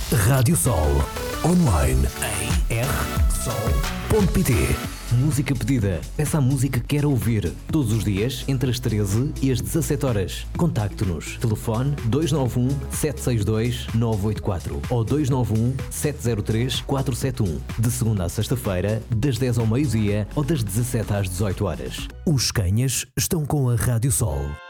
Rádio Sol. Online em rsol.pt. Música pedida. Peça a música que quer ouvir. Todos os dias, entre as 13 e as 17 horas. Contacte-nos. Telefone 291 762 984 ou 291 703 471. De segunda a sexta-feira, das 10 ao meio-dia ou das 17 às 18 horas. Os Canhas estão com a Rádio Sol.